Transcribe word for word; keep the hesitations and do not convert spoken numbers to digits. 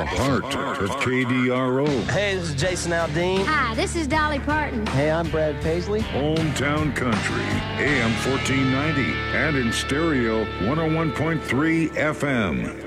Part of K D R O. Hey, this is Jason Aldean. Hi, this is Dolly Parton. Hey, I'm Brad Paisley. Hometown Country, A M fourteen ninety, and in stereo, one oh one point three F M.